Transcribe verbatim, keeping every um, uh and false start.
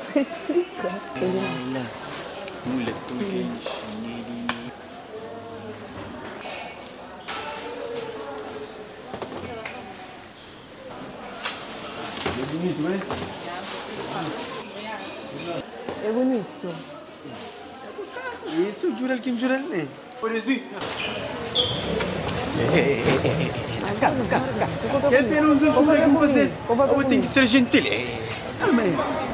Saya explica. Alah, mula tu kan sini ni. È bonito, eh? È bonito. Isso, jural kin jural ni. Polisi. Kak, kak, kak. Che cosa Che appena uso Come sure che abbiamo fazer. lì? Come abbiamo Eu tenho lì? que ser gentil. Calma aí.